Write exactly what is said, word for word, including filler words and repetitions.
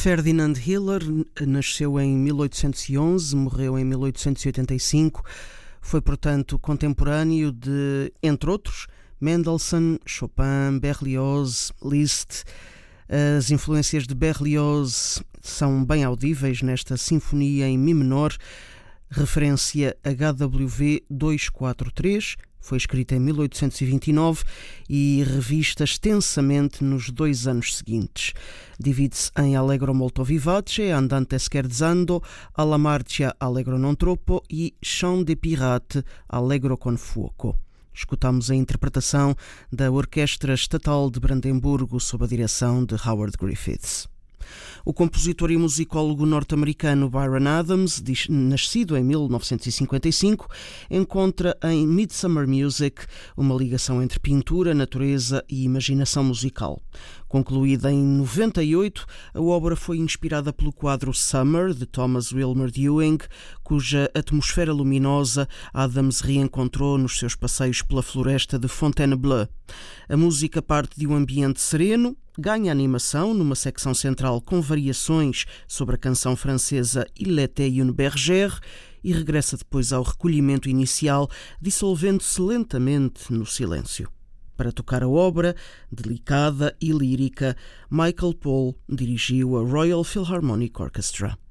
Ferdinand Hiller nasceu em mil oitocentos e onze, morreu em mil oitocentos e oitenta e cinco. Foi, portanto, contemporâneo de, entre outros, Mendelssohn, Chopin, Berlioz, Liszt. As influências de Berlioz são bem audíveis nesta sinfonia em Mi menor, referência H W V duzentos e quarenta e três, foi escrita em mil oitocentos e vinte e nove e revista extensamente nos dois anos seguintes. Divide-se em Allegro molto vivace, Andante scherzando, Alla marcia Allegro non troppo e Chant des Pirates, Allegro con fuoco. Escutamos a interpretação da Orquestra Estatal de Brandemburgo sob a direção de Howard Griffiths. O compositor e musicólogo norte-americano Bryan Adams, nascido em mil novecentos e cinquenta e cinco, encontra em Midsummer Music uma ligação entre pintura, natureza e imaginação musical. Concluída em noventa e oito, a obra foi inspirada pelo quadro Summer, de Thomas Wilmer Ewing, cuja atmosfera luminosa Adams reencontrou nos seus passeios pela floresta de Fontainebleau. A música parte de um ambiente sereno, ganha animação numa secção central com variações sobre a canção francesa Il était une bergère e regressa depois ao recolhimento inicial, dissolvendo-se lentamente no silêncio. Para tocar a obra, delicada e lírica, Michael Pohl dirigiu a Royal Philharmonic Orchestra.